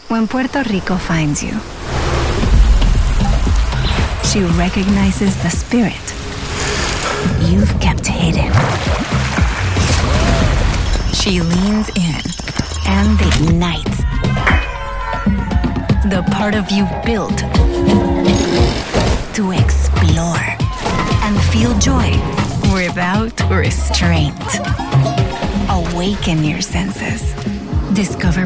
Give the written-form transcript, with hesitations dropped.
When Puerto Rico finds you, she recognizes the spirit you've kept hidden. She leans in and ignites the part of you built to explore and feel joy without restraint. Awaken your senses. Discover